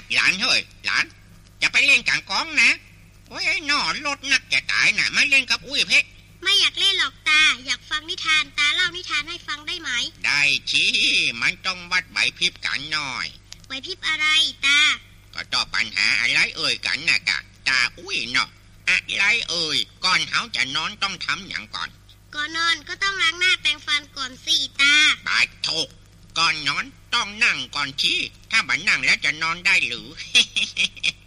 หลานเฮ้ยหลานจะไปเล่นกางกองนะโอ้ยนอรถนักจะตายน่ะมาเล่นกับอุ้ยเพชรไม่อยากเล่นหรอกตาอยากฟังนิทานตาเล่านิทานให้ฟังได้ไหมได้ชี้มันต้องวัดไหวพริบกันหน่อยไหวพริบอะไรตาก็ตอบปัญหาอะไรเอ่ยกันน่ะกะตาอุ้ยเนาะอะไรเอ่ยก่อนเขาจะนอนต้องทำอย่างก่อนก่อนนอนก็ต้องล้างหน้าแปรงฟันก่อนสิตาบาดถูกก่อนนอนต้องนั่งก่อนชี้ถ้าบัดนั่งแล้วจะนอนได้หรือ